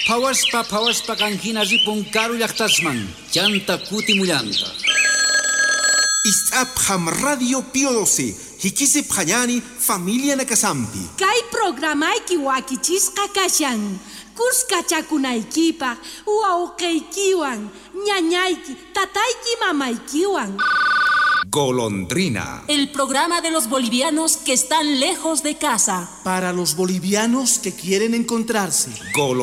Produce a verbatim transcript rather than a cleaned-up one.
Phawaspa phawaspa kanhina ripun karu llaqtasman, llanta kutimullanta. Is'apjam Radio Pío doce, hikisi phañani familia nakasampi. Kay programayki wakichisqa kashan. Kuskachakunaykipaq, wawqiykiwan, ñañayki, tatayki mamaykiwan. Golondrina. El programa de los bolivianos que están lejos de casa. Para los bolivianos que quieren encontrarse. Golondrina.